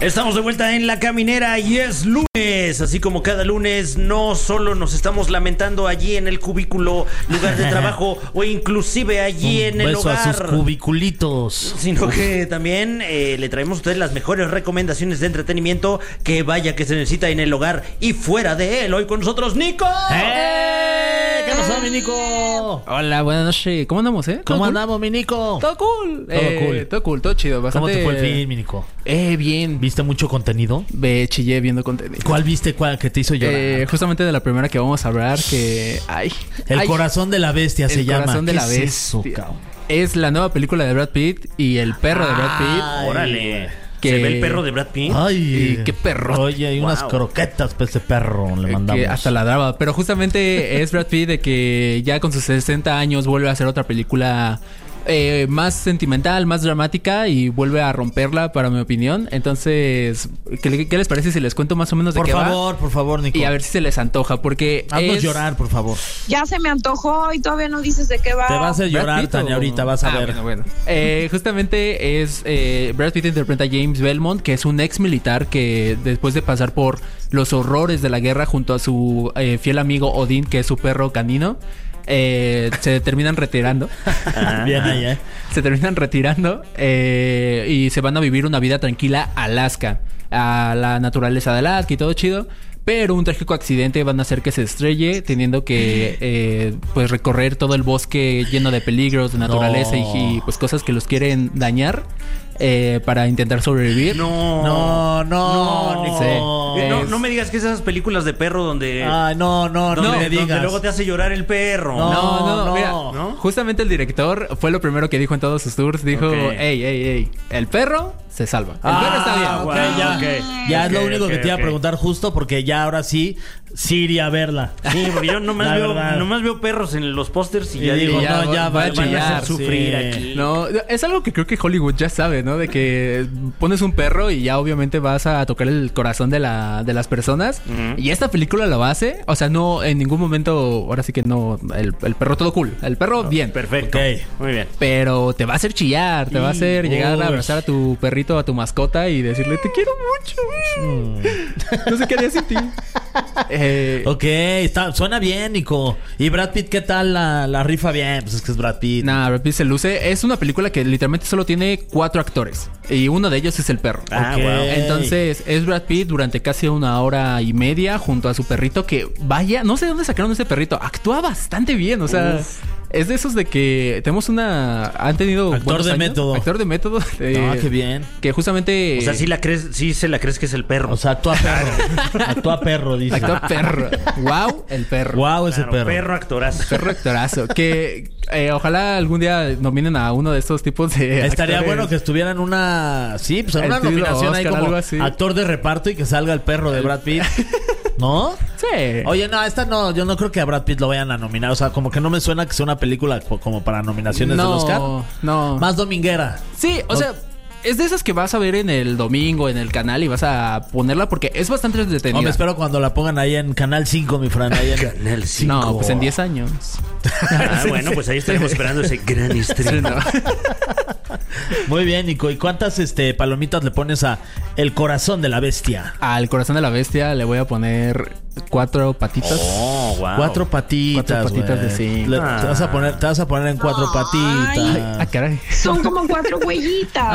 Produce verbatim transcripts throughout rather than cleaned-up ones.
Estamos de vuelta en La Caminera y es lunes, así como cada lunes no solo nos estamos lamentando allí en el cubículo, lugar de trabajo o inclusive allí Un en el beso hogar, a sus cubiculitos, sino que también eh, le traemos a ustedes las mejores recomendaciones de entretenimiento que vaya que se necesita en el hogar y fuera de él. Hoy con nosotros Nico. ¡Eh! ¿Qué pasó, mi Nico? Hola, buenas noches. ¿Cómo andamos, eh? ¿Cómo cool? andamos, mi Nico? Todo cool. Todo eh, cool. Todo cool, todo chido. Bastante... ¿Cómo te fue el fin, mi Nico? Eh, bien. ¿Viste mucho contenido? Ve, chillé viendo contenido. ¿Cuál viste cuál que te hizo llorar? Eh, justamente de la primera que vamos a hablar, que... Ay, El ay, corazón de la bestia se El llama. corazón de ¿Qué la es bestia. eso, cabrón? Es la nueva película de Brad Pitt y el perro de Brad Pitt. Ay, Órale. que- ¿Se ve el perro de Brad Pitt? Ay, Y qué perro. Oye, hay unas Wow. croquetas para ese perro. Le Eh, mandamos. Que hasta ladraba. Pero justamente es Brad Pitt de que ya con sus sesenta años vuelve a hacer otra película eh, más sentimental, más dramática y vuelve a romperla, para mi opinión. Entonces, ¿qué, qué les parece si les cuento más o menos de Por qué va? favor, por favor, Nico. Y a ver si se les antoja, porque Haznos es... llorar, por favor. Ya se me antojó y todavía no dices de qué va. Te vas a hacer ¿Brad llorar, Pitt Tania, o- ahorita vas a Ah, ver. bueno, bueno. Eh, justamente es... Eh, Brad Pitt interpreta a James Belmont, que es un ex militar que después de pasar por los horrores de la guerra junto a su eh, fiel amigo Odín, que es su perro canino, eh, se terminan retirando. Bien ahí, ¿eh? Se terminan retirando eh, y se van a vivir una vida tranquila a Alaska, a la naturaleza de Alaska y todo chido. Pero un trágico accidente van a hacer que se estrelle, teniendo que eh, pues recorrer todo el bosque lleno de peligros, de naturaleza No. y, y, pues cosas que los quieren dañar eh, para intentar sobrevivir. No. No, no, No, Nico. Sí. Eh, no, Es- no me digas que esas películas de perro donde... Ay, no, no, no, donde, me donde digas. luego te hace llorar el perro. No. No, no, no. mira, ¿No? justamente el director fue lo primero que dijo en todos sus tours. Dijo, Ok. ey, ey, ey, el perro se salva. El Ah, perro está bien. ok, Wow, ya, ok. ya Ok, es lo único ok, que te iba ok. a preguntar justo porque ya ahora sí, sí iría a verla. Sí, porque yo nomás, La veo, verdad. nomás veo perros en los pósters y Y ya digo, ya no, va- ya va a van a chillar, hacer sufrir sí. aquí. No, es algo que creo que Hollywood ya sabe, ¿no? De que pones un perro y ya obviamente vas a tocar el corazón de la de las personas. Ujú. Y esta película lo hace. O sea, no en ningún momento, ahora sí que no, el, el perro todo cool. El perro bien. Perfecto. Ok. Muy bien. Pero te va a hacer chillar, te va a hacer Y- llegar uy. a abrazar a tu perrito, a tu mascota y decirle, te quiero mucho. No sé qué haría sin ti. Eh, Ok, está, suena bien, Nico. ¿Y Brad Pitt qué tal la, la rifa bien? Pues es que es Brad Pitt. Nah, Brad Pitt se luce. Es una película que literalmente solo tiene cuatro actores. Y uno de ellos es el perro. Ah, Ok. wow. Entonces es Brad Pitt durante casi una hora y media junto a su perrito que vaya, no sé de dónde sacaron ese perrito, actúa bastante bien, o sea, Uf. es de esos de que tenemos una, han tenido Actor buenos de años. método. Actor de método. eh, Ah, qué bien. Que justamente O sea, sí la crees, sí se la crees que es el perro. O sea, actúa perro. Actúa perro, dice. actor perro. Wow, el perro. Wow, ese Claro, perro. perro actorazo. Perro actorazo. Que eh, ojalá algún día nominen a uno de estos tipos de Estaría actores. bueno que estuviera en una... Sí, pues en El una estilo nominación ahí Oscar, como algo así. actor de reparto y que salga el perro de Brad Pitt. ¿No? Sí. Oye, no, esta no, yo no creo que a Brad Pitt lo vayan a nominar. O sea, como que no me suena que sea una película co- como para nominaciones no, del Oscar. no. Más dominguera. Sí, o No. sea, es de esas que vas a ver en el domingo en el canal y vas a ponerla porque es bastante entretenida. No, me espero cuando la pongan ahí en Canal cinco, mi Fran. Ahí en Canal cinco. No, pues en diez años. Ah, bueno, pues ahí estaremos esperando ese gran Sí, estreno. no. Muy bien, Nico. ¿Y cuántas este, palomitas le pones a El corazón de la bestia? Al corazón de la bestia le voy a poner cuatro patitas. Oh, wow. Cuatro patitas, Cuatro patitas güey. de sí. Le- Ah. Te vas a poner, te vas a poner en cuatro Ay. patitas. Ah, caray. Son como cuatro huellitas.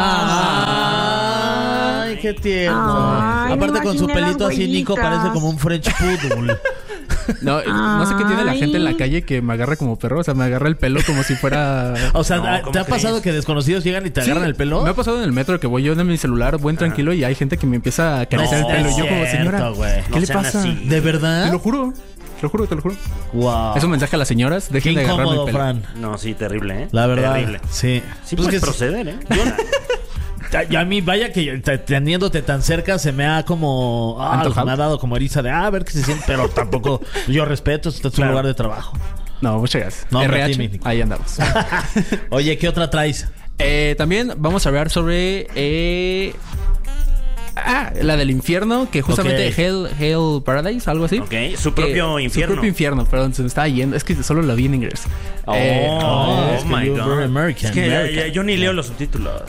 Ay, qué tierno. Ay, me Aparte con su imaginé las pelito así, Nico huellitas. parece como un French Poodle. No, no sé qué tiene la Ay. gente en la calle que me agarra como perro. O sea, me agarra el pelo como si fuera... O sea, No, ¿te ¿cómo ha pasado crees? que desconocidos llegan y te Sí, agarran el pelo? Me ha pasado en el metro que voy yo en mi celular, buen tranquilo, y hay gente que me empieza a acariciar No, el pelo. es Y yo como, cierto, señora, güey. ¿qué No le sean pasa? así. ¿De Te verdad? lo juro. Te lo juro, te lo juro. Wow. Es un mensaje a las señoras. Qué Dejen de agarrarme el incómodo, pelo. Fran. No, sí, terrible, ¿eh? La verdad. Terrible. Sí. Sí Pues puedes que- proceder, ¿eh? Y a mí, vaya que te- teniéndote tan cerca se me ha como... Ah, ¿Antojado? me ha dado como eriza de... Ah, a ver qué se siente. Pero tampoco... Yo respeto. Este es Claro. un lugar de trabajo. No, muchas gracias. No, hombre, a ti, R H, Nico. ahí andamos. Oye, ¿qué otra traes? Eh, también vamos a hablar sobre... Eh... Ah, la del infierno, que justamente Ok. Hell, Hell Paradise, algo así. Ok, su propio Que- infierno. Su propio infierno, perdón, se me estaba yendo. Es que solo lo vi en inglés. Oh, Eh, oh, es que my you're God. very American, Es que ya- American. ya- yo ni leo los subtítulos.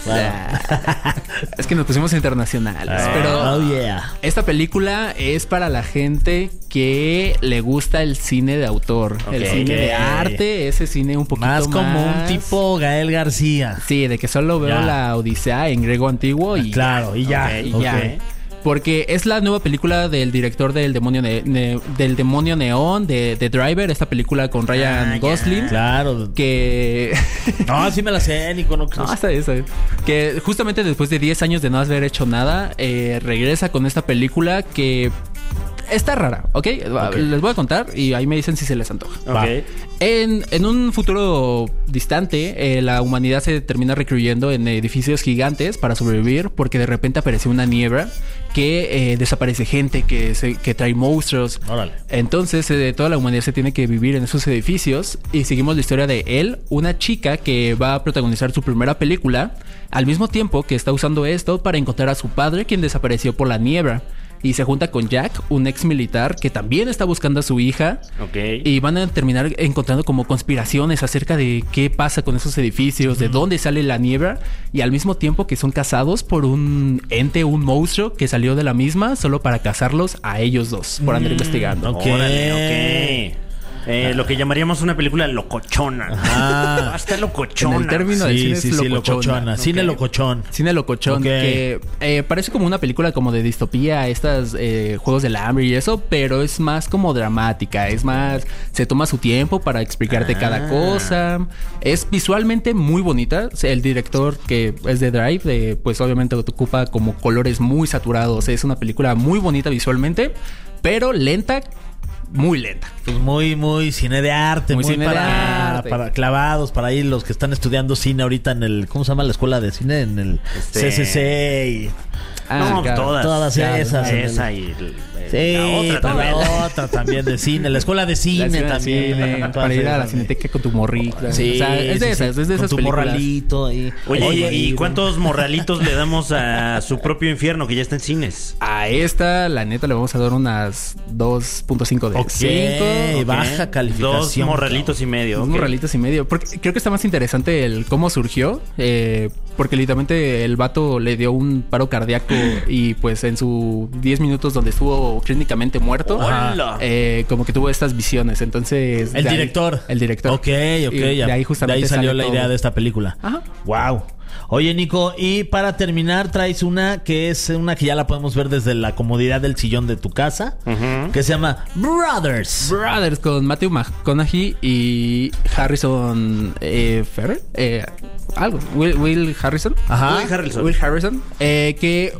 es que nos pusimos internacionales. Ah. Pero Oh, yeah. esta película es para la gente que le gusta el cine de autor. El Ok. cine de arte, ese cine un poquito Más más... como un tipo Gael García. Sí, de que solo veo Ya. la Odisea en griego antiguo y Claro, y ya. Ok, y ya. ok. Porque es la nueva película del director del demonio ne- ne- del demonio neón de, de Driver, esta película con Ryan Ah, ya. Gosling. Claro. Que No, sí me la sé, Nico. No, no, está bien, está bien. Que justamente después de diez años de no haber hecho nada, eh, regresa con esta película que está rara, ¿ok? Ok. Les voy a contar y ahí me dicen si se les antoja. Ok. En, en un futuro distante, eh, la humanidad se termina recluyendo en edificios gigantes para sobrevivir porque de repente aparece una niebla que eh, desaparece gente, que, se, que trae monstruos. Órale. Entonces eh, toda la humanidad se tiene que vivir en esos edificios y seguimos la historia de él, una chica que va a protagonizar su primera película, al mismo tiempo que está usando esto para encontrar a su padre quien desapareció por la niebla. Y se junta con Jack, un ex militar que también está buscando a su hija. Ok. Y van a terminar encontrando como conspiraciones acerca de qué pasa con esos edificios, de dónde sale la niebla. Y al mismo tiempo que son cazados por un ente, un monstruo que salió de la misma solo para cazarlos a ellos dos por andar investigando. ok. Órale, ok. Eh, lo que llamaríamos una película locochona. Ah. Hasta locochona. En el término del Sí, cine sí, es sí, locochona. locochona. Cine Ok. locochón. Cine locochón, Ok. que eh, parece como una película como de distopía, estas eh, juegos del hambre y eso, pero es más como dramática, es más, se toma su tiempo para explicarte Ah. cada cosa, es visualmente muy bonita, el director que es de Drive, eh, pues obviamente ocupa como colores muy saturados, es una película muy bonita visualmente, pero lenta, muy lenta. Pues muy, muy cine de arte, muy, Muy cine de para, arte. para clavados, para ahí los que están estudiando cine ahorita en el, ¿cómo se llama la escuela de cine? En el Este- C C C y... Ah, No, claro. todas. Todas Ya, esas. Esa y el- Sí, la otra también. la otra también de cine, la escuela de La cine escena de también. cine, todas para ir a la esas. cineteca con tu morrita. Sí, o sea, es de sí, esas, sí. es de Con esas tu películas. morralito ahí. Oye, ¿y y- cuántos morralitos le damos a su propio infierno que ya está en cines? A esta, la neta, le vamos a dar unas dos punto cinco de Ok, cinco. baja Ok. calificación. Dos morralitos y medio. Dos ok. morralitos y medio. Porque creo que está más interesante el cómo surgió. eh, porque literalmente el vato le dio un paro cardíaco y pues en sus diez minutos donde estuvo clínicamente muerto, ¡Hola! eh, como que tuvo estas visiones. Entonces... El de ahí- director. el director. Ok, ok. Y ya. de ahí justamente De ahí salió sale la idea todo. de esta película. Ajá. Wow. Oye, Nico, y para terminar, traes una que es una que ya la podemos ver desde la comodidad del sillón de tu casa, Ujú. que se llama Brothers. Brothers con Matthew McConaughey y Harrison eh, Ferrer. Eh, algo. Will, Will Harrison. Ajá. Will Harrelson. Will Harrison. Eh, que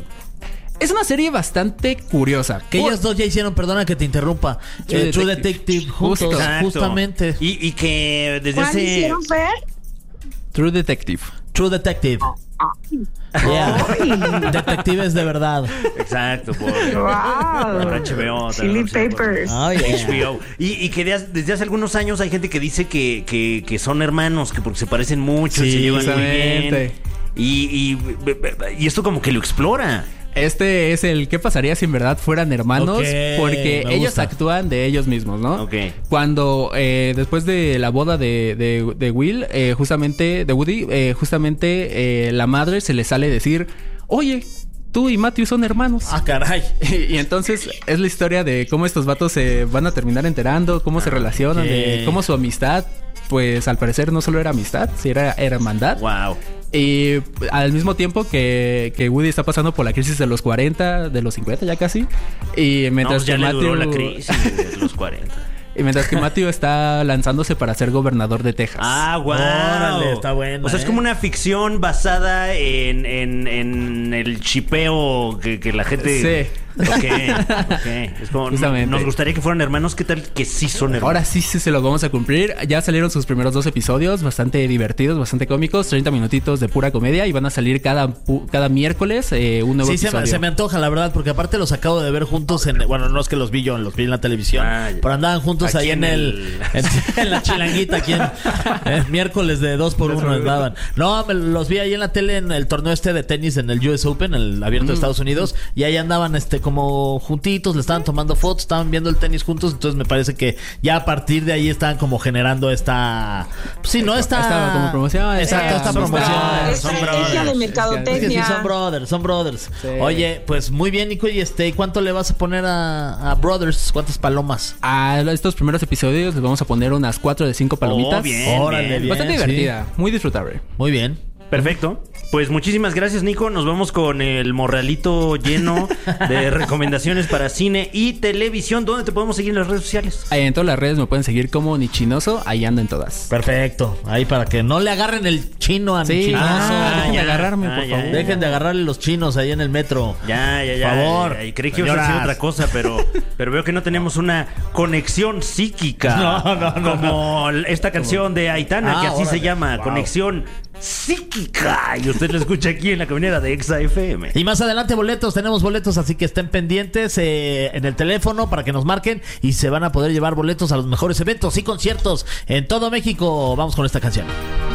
es una serie bastante curiosa. Que ellos dos ya hicieron, perdona que te interrumpa, True eh, True Detective. Detective juntos, Justo. Exacto. justamente. Y, y que desde ¿Cuál hace... hicieron, Fer? True Detective. True Detective. Yeah. Detectives de verdad. Exacto, por, Wow. por H B O. Chili también, por- Papers. Oh, yeah. H B O. Y, y que de- desde hace algunos años hay gente que dice que, que, que son hermanos, que porque se parecen mucho, Sí, se llevan muy bien. justamente. Y, y, y esto como que lo explora. Este es el ¿qué pasaría si en verdad fueran hermanos? Ok, Porque me ellos gusta. actúan de ellos mismos, ¿no? Ok. Cuando eh, después de la boda de, de, de Will, eh, justamente, de Woody, eh, justamente eh, la madre se le sale decir, oye, tú y Matthew son hermanos. Ah, caray. Y, y entonces es la historia de cómo estos vatos se van a terminar enterando, cómo se relacionan, ok. de cómo su amistad, pues al parecer no solo era amistad, sino era, era hermandad. Wow. Y al mismo tiempo que, que Woody está pasando por la crisis de los cuarenta, de los cincuenta ya casi. Y mientras No, ya que le Matthew, duró la crisis de los cuarenta. Y mientras que Matthew está lanzándose para ser gobernador de Texas. Ah, wow. Órale, está buena, O sea, es ¿eh? como una ficción basada en, en, en el chipeo que, que la gente Sí. Ok, ok. Es como, Justamente. nos gustaría que fueran hermanos. ¿Qué tal que sí son hermanos? Ahora sí, sí se los vamos a cumplir. Ya salieron sus primeros dos episodios, bastante divertidos, bastante cómicos, treinta minutitos de pura comedia y van a salir cada, pu- cada miércoles eh, un nuevo Sí, se episodio. me, se me antoja, la verdad, porque aparte los acabo de ver juntos en... Bueno, no es que los vi yo, los vi en la televisión, Ah, ya. pero andaban juntos Aquí ahí en en el... el- En, en la chilanguita, aquí en... eh, miércoles de dos por uno andaban. No, me los vi ahí en la tele en el torneo este de tenis en el U S Open, el abierto de Estados Unidos, y ahí andaban este como juntitos, le estaban tomando fotos, estaban viendo el tenis juntos, entonces me parece que ya a partir de ahí estaban como generando esta... Pues sí, ¿no? Esta... Esta como promoción, Exacto, esta- esta son promoción. brothers, son Estrategia brothers. de Es que sí, mercadotecnia. son brothers, son brothers. Sí. Oye, pues muy bien, Nico. ¿Y este, cuánto le vas a poner a, a Brothers? ¿Cuántas palomas? A estos primeros episodios les vamos a poner unas cuatro de cinco palomitas. Oh, bien, Órale, bien. bien. Bastante sí. divertida, muy disfrutable. Muy bien. Perfecto. Pues muchísimas gracias, Nico. Nos vamos con el morralito lleno de recomendaciones para cine y televisión. ¿Dónde te podemos seguir en las redes sociales? Ahí en todas las redes me pueden seguir como Nichinoso, ahí ando en todas. Perfecto. Ahí para que no le agarren el chino a mi Sí, chinoso. ah, dejen de ya. agarrarme, Ah, por ya, favor. ya. Dejen de agarrarle los chinos ahí en el metro. Ya, ya, ya. Por favor. Ya, ya. Creí que ibas a decir Señoras. otra cosa, pero, pero veo que no tenemos una conexión psíquica. No, no, no, Como esta canción de Aitana, Ah, que así órale. se llama, Wow. Conexión Psíquica. Y usted lo escucha aquí en la caminera de Exa F M. Y más adelante boletos, tenemos boletos, así que estén pendientes eh, en el teléfono para que nos marquen y se van a poder llevar boletos a los mejores eventos y conciertos en todo México. Vamos con esta canción.